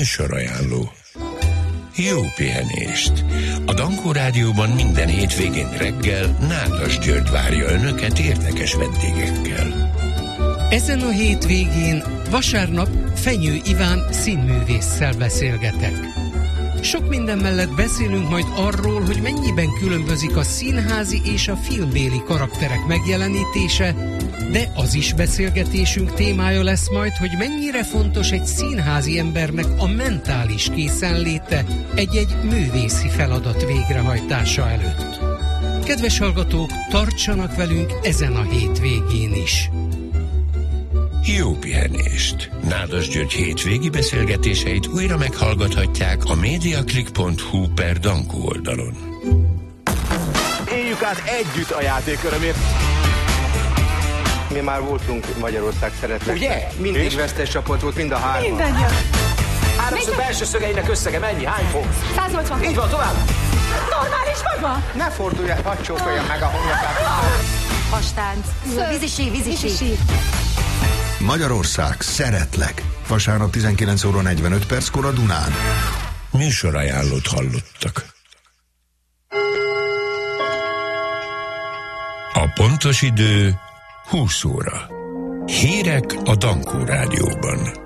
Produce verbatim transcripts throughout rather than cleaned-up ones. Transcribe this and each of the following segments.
Műsorajánló. Jó pihenést! A Dankó Rádióban minden hétvégén reggel Nádas György várja önöket érdekes vendégekkel. Ezen a hétvégén vasárnap Fenyő Iván színművésszel beszélgetek. Sok minden mellett beszélünk majd arról, hogy mennyiben különbözik a színházi és a filmbéli karakterek megjelenítése, de az is beszélgetésünk témája lesz majd, hogy mennyire fontos egy színházi embernek a mentális készenléte egy-egy művészi feladat végrehajtása előtt. Kedves hallgatók, tartsanak velünk ezen a hétvégén is! Jó pihenést! Nádas György hétvégi beszélgetéseit újra meghallgathatják a mediaclick pont hu per Dankó oldalon. Éljük át együtt a játékörömért. Mi már voltunk Magyarország szeretnek. Ugye? Mindig És? vesztes csapat volt, mind a hárman. Mindannyian. Háromszög belső szögeinek összege mennyi? Hány fok? száz nyolcvan. Így van, tovább! Normális vagy ma? Ne fordulj el, hadd csókolja meg a homlokát. Hastánc. Vízisi, vízisi. Magyarország, szeretlek. Vasárnap tizenkilenc óra negyvenöt perckor a Dunán. Műsorajánlót hallottak. A pontos idő húsz óra. Hírek a Dankó Rádióban.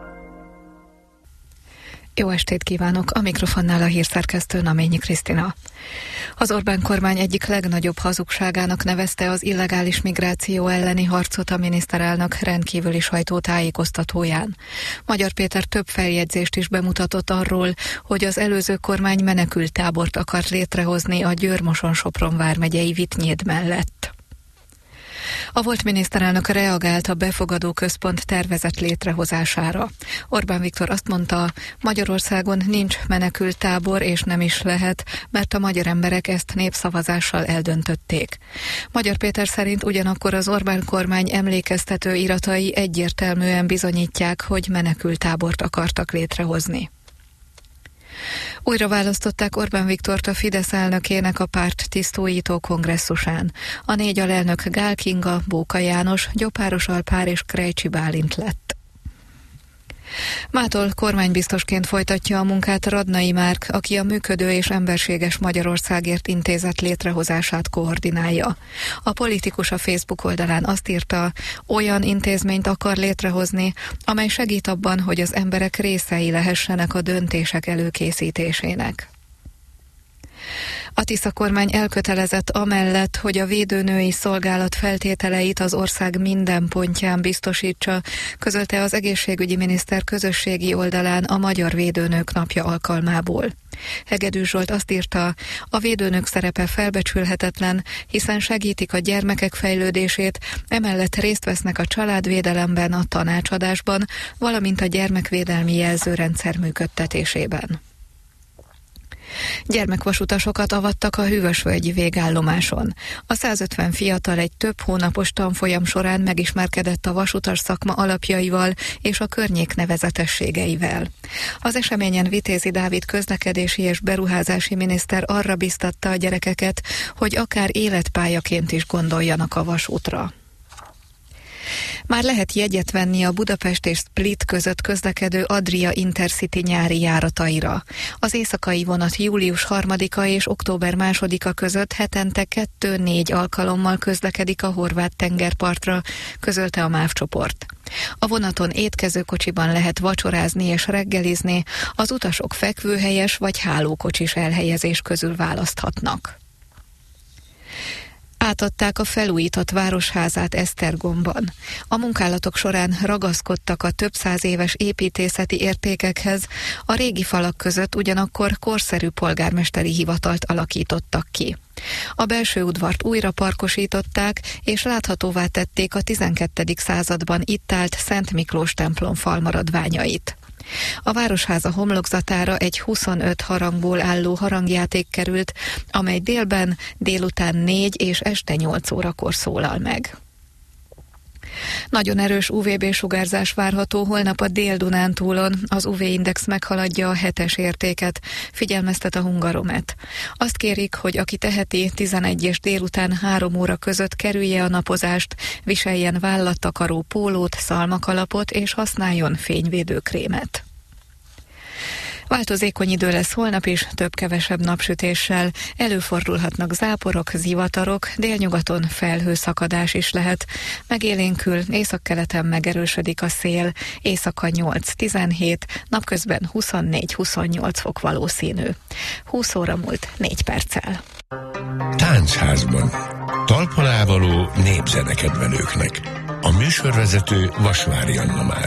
Jó estét kívánok! A mikrofonnál a hírszerkesztő Naményi Krisztina. Az Orbán kormány egyik legnagyobb hazugságának nevezte az illegális migráció elleni harcot a miniszterelnök rendkívüli sajtótájékoztatóján. Magyar Péter több feljegyzést is bemutatott arról, hogy az előző kormány menekülttábort akart létrehozni a Győr-Moson-Sopron vármegyei Vittnyéd mellett. A volt miniszterelnök reagált a befogadó központ tervezett létrehozására. Orbán Viktor azt mondta, Magyarországon nincs menekülttábor és nem is lehet, mert a magyar emberek ezt népszavazással eldöntötték. Magyar Péter szerint ugyanakkor az Orbán kormány emlékeztető iratai egyértelműen bizonyítják, hogy menekülttábort akartak létrehozni. Újra választották Orbán Viktort a Fidesz elnökének a párt tisztóító kongresszusán. A négy alelnök Gál Kinga, Bóka János, Gyopáros Alpár és Krejcsi Bálint lett. Mától kormánybiztosként folytatja a munkát Radnai Márk, aki a Működő és Emberséges Magyarországért intézet létrehozását koordinálja. A politikus a Facebook oldalán azt írta, olyan intézményt akar létrehozni, amely segít abban, hogy az emberek részei lehessenek a döntések előkészítésének. A Tisza kormány elkötelezett amellett, hogy a védőnői szolgálat feltételeit az ország minden pontján biztosítsa, közölte az egészségügyi miniszter közösségi oldalán a Magyar Védőnők Napja alkalmából. Hegedűs Zsolt azt írta, a védőnök szerepe felbecsülhetetlen, hiszen segítik a gyermekek fejlődését, emellett részt vesznek a családvédelemben, a tanácsadásban, valamint a gyermekvédelmi jelzőrendszer működtetésében. Gyermekvasutasokat avattak a Hűvösvölgyi végállomáson. A százötven fiatal egy több hónapos tanfolyam során megismerkedett a vasutas szakma alapjaival és a környék nevezetességeivel. Az eseményen Vitézi Dávid közlekedési és beruházási miniszter arra biztatta a gyerekeket, hogy akár életpályaként is gondoljanak a vasútra. Már lehet jegyet venni a Budapest és Split között közlekedő Adria Intercity nyári járataira. Az éjszakai vonat július harmadika és október másodika között hetente kettő-négy alkalommal közlekedik a horvát tengerpartra, közölte a MÁV csoport. A vonaton étkezőkocsiban lehet vacsorázni és reggelizni, az utasok fekvőhelyes vagy hálókocsis elhelyezés közül választhatnak. Átadták a felújított városházát Esztergomban. A munkálatok során ragaszkodtak a több száz éves építészeti értékekhez, a régi falak között ugyanakkor korszerű polgármesteri hivatalt alakítottak ki. A belső udvart újra parkosították, és láthatóvá tették a tizenkettedik században itt állt Szent Miklós templom falmaradványait. A városháza homlokzatára egy huszonöt harangból álló harangjáték került, amely délben, délután négy és este nyolc órakor szólal meg. Nagyon erős u vé bé-sugárzás várható holnap a Dél-Dunántúlon, az u vé-index meghaladja a hetes értéket, figyelmeztet a Hungaromet. Azt kérik, hogy aki teheti, tizenegy és délután három óra között kerülje a napozást, viseljen vállattakaró pólót, szalmakalapot és használjon fényvédőkrémet. Változékony idő lesz holnap is, több-kevesebb napsütéssel. Előfordulhatnak záporok, zivatarok, délnyugaton felhőszakadás is lehet. Megélénkül, északkeleten megerősödik a szél, éjszaka nyolc-tizenhét, napközben huszonnégy-huszonnyolc fok valószínű. húsz óra múlt négy perccel. Táncházban. Talpon ávaló népzenekedvelőknek. A műsorvezető Vasvári Anna már.